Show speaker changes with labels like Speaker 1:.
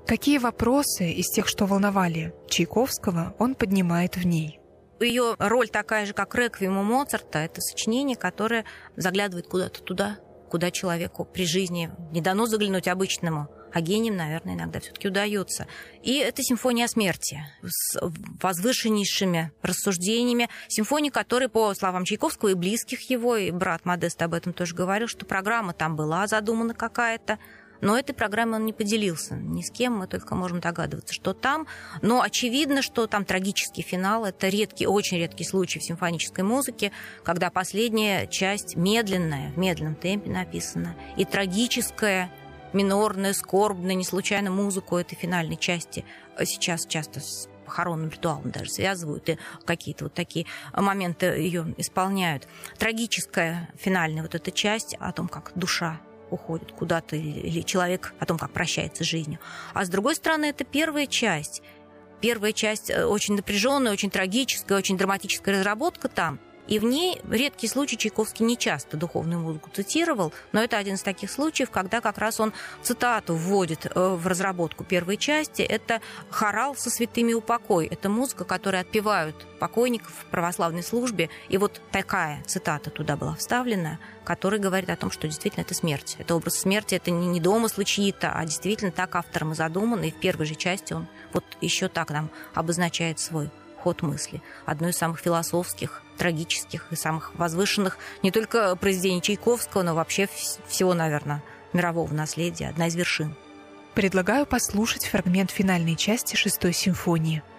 Speaker 1: Какие вопросы из тех, что волновали Чайковского, он поднимает в ней?
Speaker 2: Ее роль такая же, как «Реквием» у Моцарта. Это сочинение, которое заглядывает куда-то туда, куда человеку при жизни не дано заглянуть обычному, а гением, наверное, иногда все-таки удается. И это симфония о смерти с возвышеннейшими рассуждениями. Симфония, которая, по словам Чайковского и близких его, и брат Модест об этом тоже говорил, что программа там была задумана какая-то, но этой программой он не поделился ни с кем, мы только можем догадываться, что там. Но очевидно, что там трагический финал. Это редкий, очень редкий случай в симфонической музыке, когда последняя часть медленная, в медленном темпе написана, и трагическая, минорная, скорбная, не случайно музыку этой финальной части сейчас часто с похоронным ритуалом даже связывают, и какие-то вот такие моменты ее исполняют. Трагическая финальная вот эта часть о том, как душа уходит куда-то, или человек о том, как прощается с жизнью. А с другой стороны, это первая часть. Первая часть очень напряженная, очень трагическая, очень драматическая разработка там. И в ней редкий случай Чайковский не часто духовную музыку цитировал, но это один из таких случаев, когда как раз он цитату вводит в разработку первой части. Это хорал со святыми упокой. Это музыка, которой отпевают покойников в православной службе. И вот такая цитата туда была вставлена, которая говорит о том, что действительно это смерть. Это образ смерти, это не домыслы чьи-то, а действительно так автором и задумано. И в первой же части он вот еще так нам обозначает свой ход мысли. Одно из самых философских, трагических и самых возвышенных не только произведений Чайковского, но вообще всего, наверное, мирового наследия. Одна из вершин.
Speaker 1: Предлагаю послушать фрагмент финальной части 6-й симфонии.